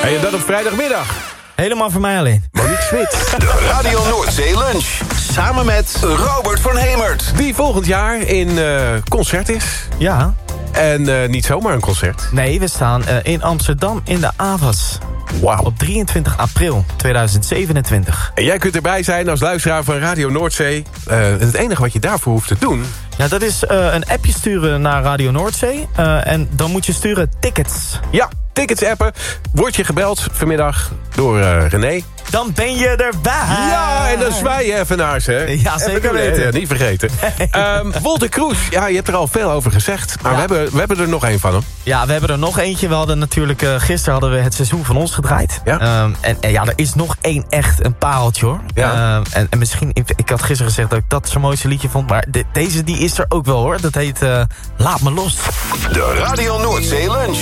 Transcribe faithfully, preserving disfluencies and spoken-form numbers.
En dat op vrijdagmiddag. Helemaal voor mij alleen. Monique Smit. De Radio Noordzee Lunch. Samen met Robert van Hemert. Die volgend jaar in uh, concert is. Ja. En uh, niet zomaar een concert. Nee, we staan uh, in Amsterdam in de A V A S. Wauw. Op drieëntwintig april tweeduizend zevenentwintig. En jij kunt erbij zijn als luisteraar van Radio Noordzee. Uh, het enige wat je daarvoor hoeft te doen... Ja, dat is uh, een appje sturen naar Radio Noordzee. Uh, en dan moet je sturen tickets. Ja, tickets appen. Word je gebeld vanmiddag door uh, René. Dan ben je erbij. Ja, en dan zwaai je even naar ze. Hè? Ja, zeker even, weten. Ja, niet vergeten. Nee. Um, Wolter Kroes, ja, je hebt er al veel over gezegd. Maar ja. we, hebben, we hebben er nog één van hem. Ja, we hebben er nog eentje. We hadden natuurlijk, uh, gisteren hadden we het seizoen van ons gedraaid. Ja. Um, en, en ja, er is nog één echt een pareltje hoor. Ja. Um, en, en misschien, ik, ik had gisteren gezegd dat ik dat zo'n mooiste liedje vond. Maar de, deze die is er ook wel hoor. Dat heet uh, Laat me los. De Radio Noordzee Lunch.